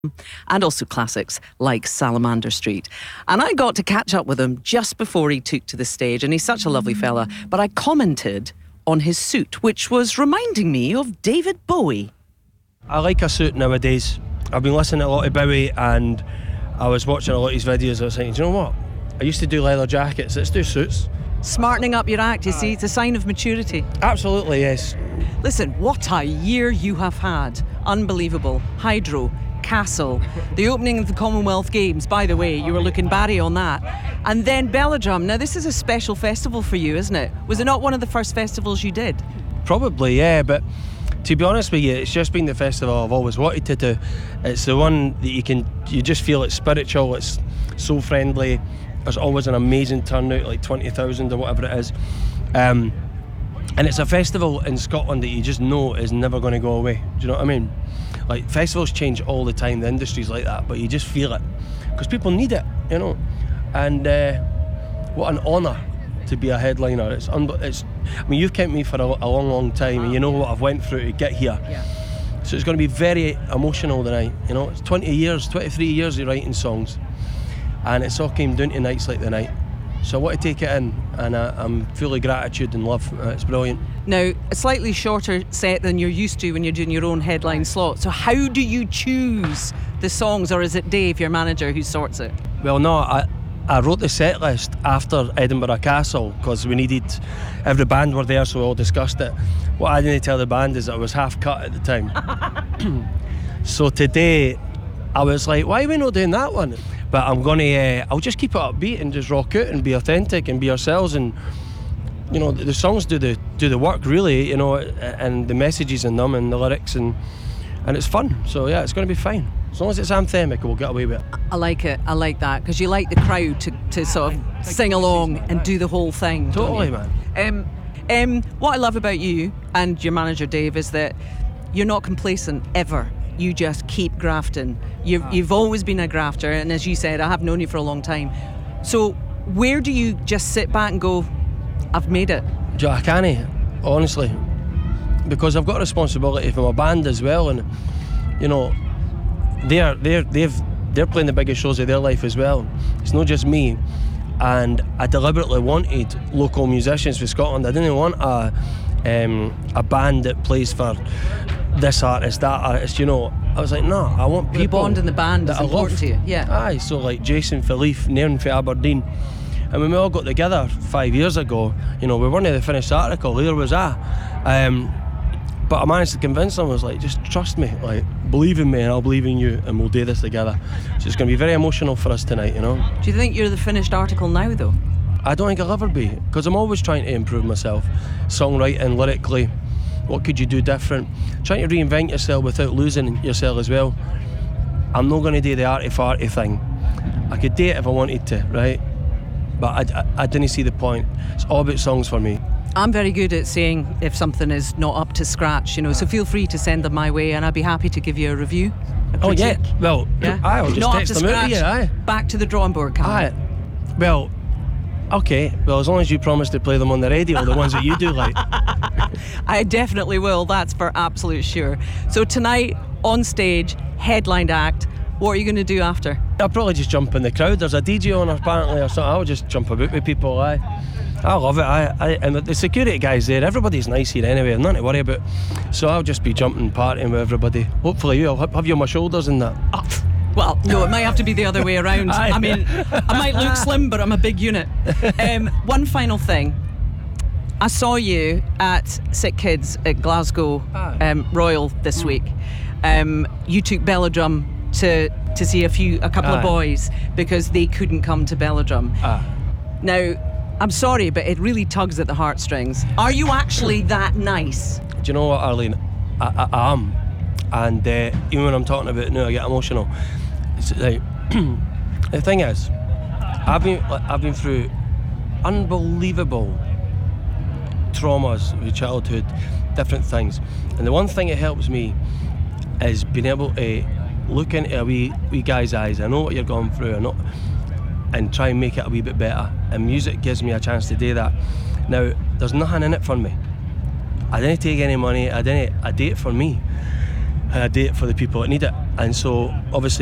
and also classics like Salamander Street. And I got to catch up with him just before he took to the stage, and he's such a lovely fella. But I commented on his suit, which was reminding me of David Bowie. I like a suit nowadays. I've been listening to a lot of Bowie, and I was watching a lot of his videos. I was thinking, do you know what? I used to do leather jackets, let's do suits. Smartening up your act, you see, it's a sign of maturity. Absolutely, yes. Listen, what a year you have had. Unbelievable. Hydro, Castle, the opening of the Commonwealth Games. By the way, you were looking Barry on that. And then Belladrum. Now, this is a special festival for you, isn't it? Was it not one of the first festivals you did? Probably, yeah, but to be honest with you, it's just been the festival I've always wanted to do. It's the one that you just feel it's spiritual, it's so friendly. There's always an amazing turnout, like 20,000 or whatever it is. And it's a festival in Scotland that you just know is never going to go away. Do you know what I mean? Like, festivals change all the time, the industry's like that, but you just feel it because people need it, you know. And what an honour to be a headliner. I mean, you've kept me for a long time, and you know what I've went through to get here. Yeah. So it's going to be very emotional tonight, you know. It's 23 years of writing songs, and it's all came down to nights like the night. So I want to take it in, and I'm full of gratitude and love. It's brilliant. Now, a slightly shorter set than you're used to when you're doing your own headline slot. So how do you choose the songs, or is it Dave, your manager, who sorts it? Well, no, I wrote the set list after Edinburgh Castle because we needed, every band were there, so we all discussed it. What I didn't tell the band is that I was half cut at the time. So today I was like, why are we not doing that one? But I'm gonna, I'll just keep it upbeat and just rock out and be authentic and be ourselves. And you know, the songs do the work really, you know, and the messages in them and the lyrics, and it's fun. So yeah, it's gonna be fine. As long as it's anthemic, we'll get away with it. I like it. I like that, because you like the crowd to sort of sing along and do the whole thing. Totally, man. What I love about you and your manager Dave is that you're not complacent ever. You just keep grafting. You've always been a grafter, and as you said, I have known you for a long time. So where do you just sit back and go, I've made it? I can't, honestly, because I've got a responsibility for my band as well, and you know, they're playing the biggest shows of their life as well. It's not just me, and I deliberately wanted local musicians for Scotland. I didn't want a band that plays for this artist, that artist, you know. I was like, no, I want people. The bond in the band is important to you, yeah. Aye, so like Jason Philippe, Nairn for Aberdeen. And when we all got together 5 years ago, you know, we weren't the finished article, either was I. But I managed to convince them, I was like, just trust me, like, believe in me and I'll believe in you, and we'll do this together. So it's going to be very emotional for us tonight, you know. Do you think you're the finished article now, though? I don't think I'll ever be, because I'm always trying to improve myself. Songwriting, lyrically, what could you do different? Trying to reinvent yourself without losing yourself as well. I'm not going to do the arty-farty thing. I could do it if I wanted to, right? But I didn't see the point. It's all about songs for me. I'm very good at saying if something is not up to scratch, you know, so feel free to send them my way and I'd be happy to give you a review. Oh yeah, well, yeah. I'll just not text them out to you, aye. Back to the drawing board, Callum. Aye. Well, okay, well, as long as you promise to play them on the radio, the ones that you do like. I definitely will, that's for absolute sure. So tonight, on stage, headlined act, what are you going to do after? I'll probably just jump in the crowd. There's a DJ on apparently or something. I'll just jump about with people, aye. I love it, and the security guys there, everybody's nice here anyway, nothing to worry about. So I'll just be jumping, partying with everybody. Hopefully I'll have you on my shoulders and that. Oh, well, no, it might have to be the other way around. I mean, I might look slim, but I'm a big unit. One final thing. I saw you at Sick Kids at Glasgow Royal this week. You took Belladrum to see a couple of boys because they couldn't come to Belladrum. Now, I'm sorry, but it really tugs at the heartstrings. Are you actually that nice? Do you know what, Arlene? I am. And even when I'm talking about it now, I get emotional. It's like, the thing is, I've been through unbelievable traumas with childhood, different things. And the one thing that helps me is being able to look into a wee guy's eyes. I know what you're going through, and try and make it a wee bit better. And music gives me a chance to do that. Now, there's nothing in it for me. I didn't take any money. I do it for me. And I do it for the people that need it. And so obviously